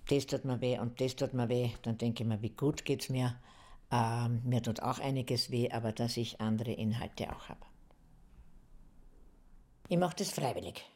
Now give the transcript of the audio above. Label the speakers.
Speaker 1: das tut mir weh und das tut mir weh, dann denke ich mir, wie gut geht's mir. Mir tut auch einiges weh, aber dass ich andere Inhalte auch habe. Ich mache das freiwillig.